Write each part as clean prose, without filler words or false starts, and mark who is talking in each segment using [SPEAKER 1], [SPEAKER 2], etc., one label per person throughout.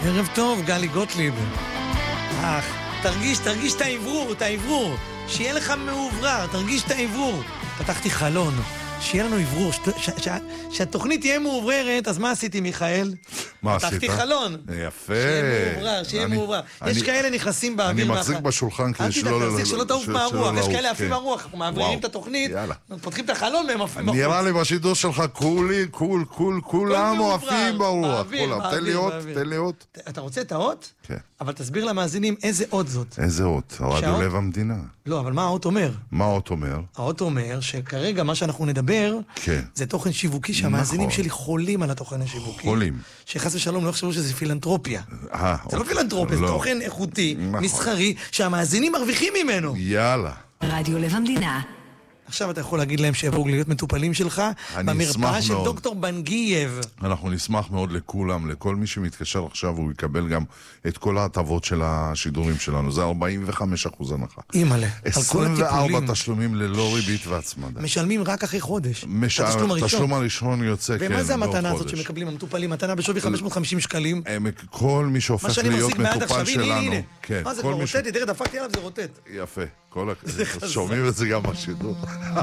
[SPEAKER 1] ערב טוב, גלי גוטליב. תרגיש את האוורור. שיהיה לך מאוברר, תרגיש את האוורור. פתחתי חלון. שיהיה לנו עברור, שהתוכנית תהיה מאובררת, אז מה עשיתי, מיכאל?
[SPEAKER 2] מה עשית?
[SPEAKER 1] פתחתי חלון.
[SPEAKER 2] יפה.
[SPEAKER 1] שיהיה מאוברר. יש כאלה נכנסים באוויר.
[SPEAKER 2] אני מחזיק בשולחן כדי
[SPEAKER 1] שלא תעוף מהרוח. יש כאלה עפים מהרוח, אנחנו מעבירים את התוכנית, פותחים את החלון והם עפים בחוץ.
[SPEAKER 2] נראה לי בשידור שלך כולם עפים ברוח. תן לי אות.
[SPEAKER 1] אתה רוצה את האות?
[SPEAKER 2] כן.
[SPEAKER 1] אבל תסביר למאזינים איזה אות זאת.
[SPEAKER 2] איזה אות? רדיו לב המדינה.
[SPEAKER 1] לא, אבל מה האות אומר?
[SPEAKER 2] מה האות אומר?
[SPEAKER 1] האות אומר שכרגע מה שאנחנו נדבר, זה תוכן שיווקי שהמאזינים שלי חולים על התוכן השיווקי.
[SPEAKER 2] חולים.
[SPEAKER 1] שחס ושלום לא חשבו שזה פילנטרופיה. זה לא פילנטרופיה, זה תוכן איכותי, מסחרי, שהמאזינים מרוויחים ממנו.
[SPEAKER 2] יאללה.
[SPEAKER 3] רדיו לב המדינה.
[SPEAKER 1] עכשיו אתה יכול להגיד להם שיבואו להיות מטופלים שלך במרפאה של דוקטור בנגייב.
[SPEAKER 2] אנחנו נשמח מאוד לכולם, לכל מי שמתקשר עכשיו הוא יקבל גם את כל ההטבות של השידורים שלנו. זה 45% הנחה.
[SPEAKER 1] אימאלה.
[SPEAKER 2] 24 תשלומים ללא ריבית והצמדה.
[SPEAKER 1] משלמים רק אחרי חודש.
[SPEAKER 2] התשלום הראשון יוצא, כן,
[SPEAKER 1] ומה זה המתנה הזאת שמקבלים המטופלים? מתנה בשווי 550 שקלים.
[SPEAKER 2] כל מי שהופך להיות מטופל שלנו.
[SPEAKER 1] מה זה כבר רוטט? תראה, דפקתי עליו, זה רוטט.
[SPEAKER 2] יפה. שומעים את זה גם בשידור.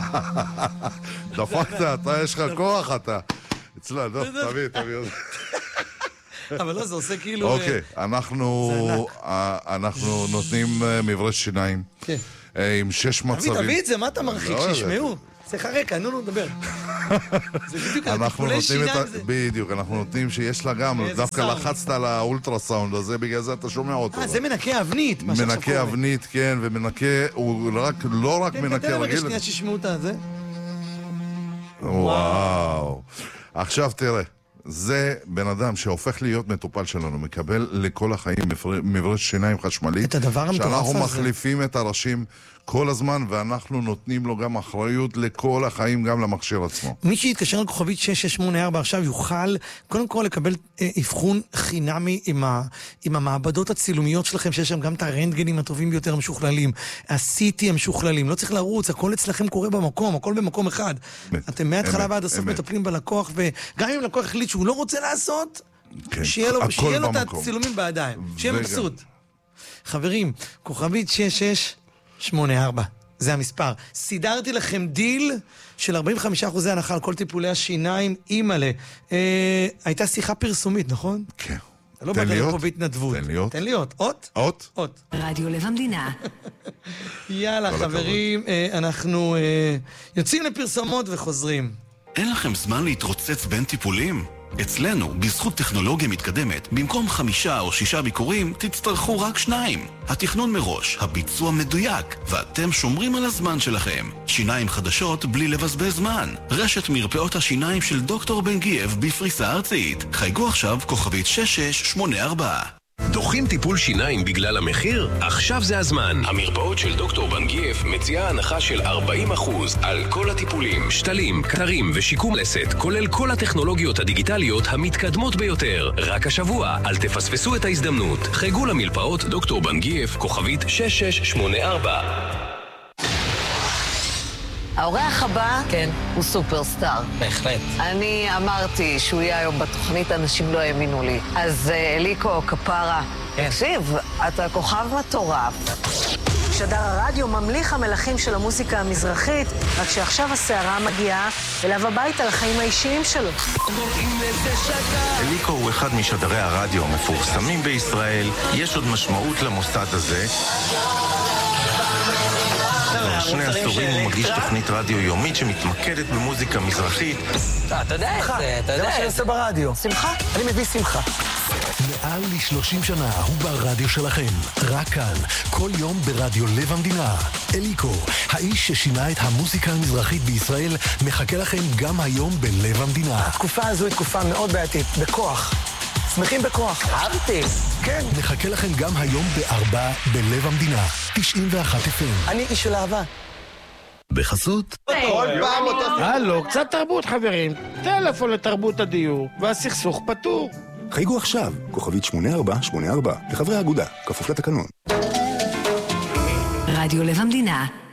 [SPEAKER 2] דפקת, אתה יש לך כוח, אתה. אצלה, תביא.
[SPEAKER 1] אבל לא, זה עושה כאילו...
[SPEAKER 2] אוקיי, אנחנו נותנים מברש שיניים. עם 6 מצבים.
[SPEAKER 1] תביא את זה, מה אתה מרחיק? שישמעו. זה חרקה, נו, דבר. זה בדיוק הטיפולי שיניים.
[SPEAKER 2] בדיוק, אנחנו נותנים שיש לה גם, דווקא לחצת על האולטרסאונד הזה, בגלל זה אתה שומע אותו.
[SPEAKER 1] זה מנקה אבנית.
[SPEAKER 2] מנקה אבנית, כן, ומנקה, הוא לא רק מנקה רגיל.
[SPEAKER 1] תן רגע שנייה שישמעו את זה.
[SPEAKER 2] וואו. עכשיו תראה. זה בן אדם שהופך להיות מטופל שלנו, מקבל לכל החיים מברש שיניים חשמלית,
[SPEAKER 1] את הדבר המטורף הזה.
[SPEAKER 2] שאנחנו מחליפים את הראשים כל הזמן, ואנחנו נותנים לו גם אחריות לכל החיים, גם למכשיר עצמו.
[SPEAKER 1] מי שיתקשר על כוכבית 6684 עכשיו יוכל קודם כל לקבל אבחון חינמי עם המעבדות הצילומיות שלכם, שיש שם גם את הרנטגנים הטובים ביותר המשוכללים, ה-CT המשוכללים, לא צריך לרוץ, הכל אצלכם קורה במקום, הכל במקום אחד. אתם מההתחלה ועד הסוף מטפלים בלקוח, וגם אם לקוח החליט שהוא לא רוצה לעשות, שיהיה לו את הצילומים בידיים, שיהיה מבסוט. חברים, כוכבית 6684, זה המספר. סידרתי לכם דיל של 45% הנחה על כל טיפולי השיניים. אימאלה, הייתה שיחה פרסומית, נכון?
[SPEAKER 2] כן.
[SPEAKER 1] לא באת לפה בהתנדבות.
[SPEAKER 2] תן לי אות.
[SPEAKER 1] אות.
[SPEAKER 3] רדיו לב המדינה.
[SPEAKER 1] יאללה חברים, אנחנו יוצאים לפרסומות וחוזרים.
[SPEAKER 4] אין לכם זמן להתרוצץ בין טיפולים? אצלנו, בזכות טכנולוגיה מתקדמת, במקום 5 או 6 ביקורים, תצטרכו רק 2. התכנון מראש, הביצוע מדויק, ואתם שומרים על הזמן שלכם. שיניים חדשות בלי לבזבז זמן. רשת מרפאות השיניים של דוקטור בנגייב בפריסה ארצית. חייגו עכשיו כוכבית 6684.
[SPEAKER 5] דוחים טיפול שיניים בגלל המחיר? עכשיו זה הזמן. המרפאות של דוקטור בנגייב מציעה הנחה של 40% על כל הטיפולים, שתלים, קטרים ושיקום לסת, כולל כל הטכנולוגיות הדיגיטליות המתקדמות ביותר. רק השבוע, אל תפספסו את ההזדמנות. חייגו למרפאות דוקטור בנגייב, כוכבית 6684.
[SPEAKER 6] האורח הבא הוא סופרסטאר.
[SPEAKER 1] בהחלט.
[SPEAKER 6] אני אמרתי שהוא יהיה היום בתוכנית, אנשים לא האמינו לי. אז אליקו, כפרה, תקשיב, אתה כוכב מטורף. שדר הרדיו ממליך המלכים של המוזיקה המזרחית, רק שעכשיו הסערה מגיעה אליו הביתה לחיים האישיים שלו.
[SPEAKER 7] אליקו הוא אחד משדרי הרדיו המפורסמים בישראל. יש עוד משמעות למוסד הזה. 2 עשורים הוא מגיש תוכנית רדיו יומית שמתמקדת במוזיקה מזרחית.
[SPEAKER 6] אתה יודע איך זה,
[SPEAKER 1] זה מה שאני עושה ברדיו.
[SPEAKER 6] שמחה?
[SPEAKER 1] אני מביא שמחה.
[SPEAKER 8] מעל ל-30 שנה הוא ברדיו שלכם. רק כאן, כל יום ברדיו לב המדינה. אליקו, האיש ששינה את המוזיקה המזרחית בישראל, מחכה לכם גם היום בלב המדינה.
[SPEAKER 1] התקופה הזו היא תקופה מאוד בעייתית, בכוח. שמחים בכוח.
[SPEAKER 6] אהבתי.
[SPEAKER 1] כן.
[SPEAKER 8] נחכה לכם גם היום ב4 בלב המדינה. 91 FM.
[SPEAKER 1] אני איש של אהבה.
[SPEAKER 7] בחסות.
[SPEAKER 2] כל פעם אותו...
[SPEAKER 9] הלו, קצת תרבות חברים. טלפון לתרבות הדיור, והסכסוך פתור.
[SPEAKER 10] חייגו עכשיו, כוכבית 8484, לחברי האגודה, כפוף לתקנון.
[SPEAKER 3] רדיו לב המדינה.